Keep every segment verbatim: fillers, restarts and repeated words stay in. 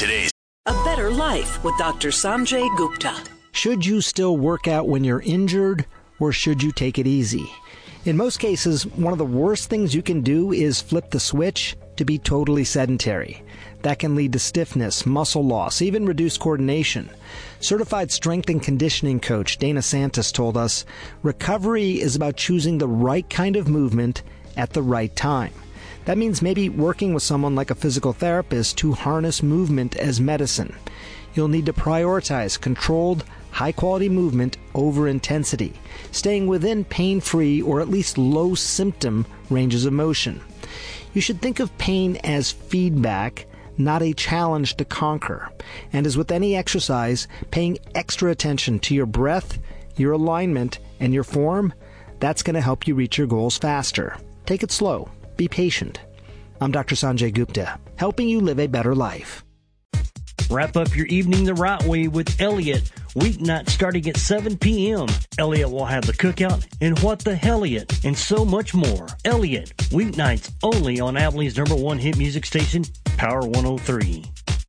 Today's A Better Life with Doctor Sanjay Gupta. Should you still work out when you're injured, or should you take it easy? In most cases, one of the worst things you can do is flip the switch to be totally sedentary. That can lead to stiffness, muscle loss, even reduced coordination. Certified strength and conditioning coach Dana Santos told us, recovery is about choosing the right kind of movement at the right time. That means maybe working with someone like a physical therapist to harness movement as medicine. You'll need to prioritize controlled, high-quality movement over intensity, staying within pain-free or at least low-symptom ranges of motion. You should think of pain as feedback, not a challenge to conquer. And as with any exercise, paying extra attention to your breath, your alignment, and your form, that's going to help you reach your goals faster. Take it slow. Be patient. I'm Doctor Sanjay Gupta, helping you live a better life. Wrap up your evening the right way with Elliot. Weeknight starting at seven p.m. Elliot will have the cookout and What the Helliot and so much more. Elliot, weeknights only on Abilene's number one hit music station, Power one oh three.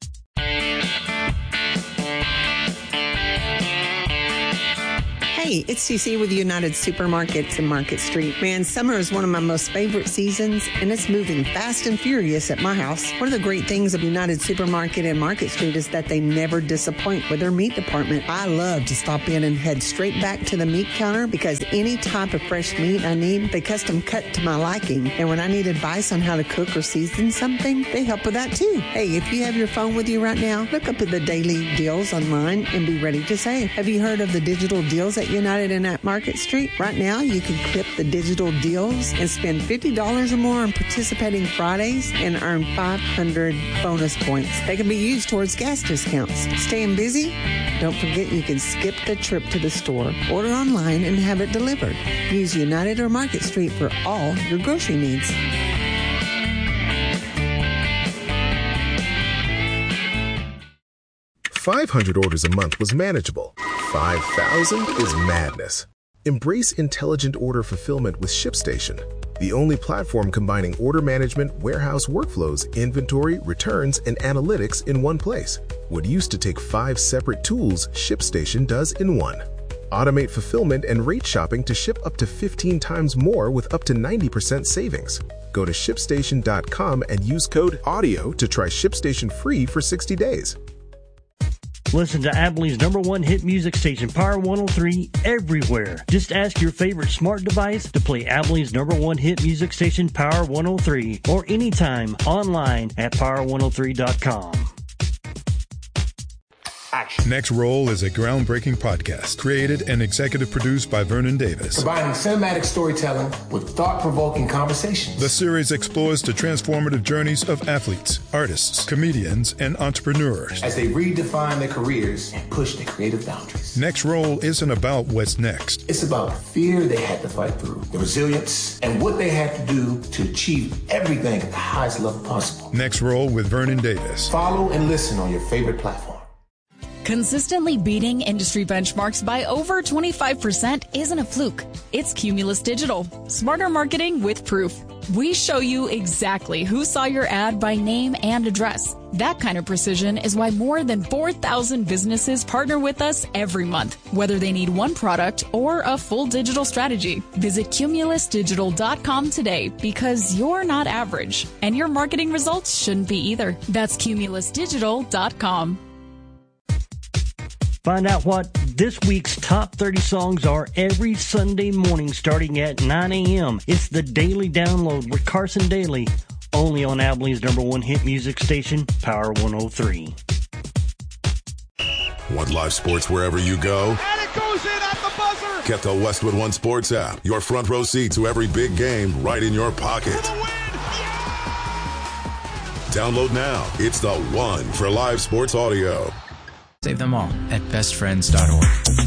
Hey, it's Cece with United Supermarkets in Market Street. Man, summer is one of my most favorite seasons, and it's moving fast and furious at my house. One of the great things of United Supermarket in Market Street is that they never disappoint with their meat department. I love to stop in and head straight back to the meat counter because any type of fresh meat I need, they custom cut to my liking. And when I need advice on how to cook or season something, they help with that too. Hey, if you have your phone with you right now, look up at the daily deals online and be ready to save. Have you heard of the digital deals at United and at Market Street? Right now, you can clip the digital deals and spend fifty dollars or more on participating Fridays and earn five hundred bonus points. They can be used towards gas discounts. Staying busy? Don't forget you can skip the trip to the store, order online, and have it delivered. Use United or Market Street for all your grocery needs. five hundred orders a month was manageable. five thousand is madness. Embrace intelligent order fulfillment with ShipStation, the only platform combining order management, warehouse workflows, inventory, returns, and analytics in one place. What used to take five separate tools, ShipStation does in one. Automate fulfillment and rate shopping to ship up to fifteen times more with up to ninety percent savings. Go to ship station dot com and use code AUDIO to try ShipStation free for sixty days. Listen to Abilene's number one hit music station, Power one oh three, everywhere. Just ask your favorite smart device to play Abilene's number one hit music station, Power one oh three, or anytime online at power one oh three dot com. Action. Next Roll is a groundbreaking podcast created and executive produced by Vernon Davis. Combining cinematic storytelling with thought-provoking conversations. The series explores the transformative journeys of athletes, artists, comedians, and entrepreneurs as they redefine their careers and push their creative boundaries. Next Roll isn't about what's next. It's about the fear they had to fight through, the resilience, and what they had to do to achieve everything at the highest level possible. Next Roll with Vernon Davis. Follow and listen on your favorite platform. Consistently beating industry benchmarks by over twenty-five percent isn't a fluke. It's Cumulus Digital. Smarter marketing with proof. We show you exactly who saw your ad by name and address. That kind of precision is why more than four thousand businesses partner with us every month, whether they need one product or a full digital strategy. Visit cumulus digital dot com today because you're not average, and your marketing results shouldn't be either. That's cumulus digital dot com. Find out what this week's top thirty songs are every Sunday morning starting at nine a.m. It's the Daily Download with Carson Daly, only on Abilene's number one hit music station, Power one oh three. Want live sports wherever you go? And it goes in at the buzzer! Get the Westwood One Sports app. Your front row seat to every big game right in your pocket. Download now. It's the one for live sports audio. Save them all at best friends dot org.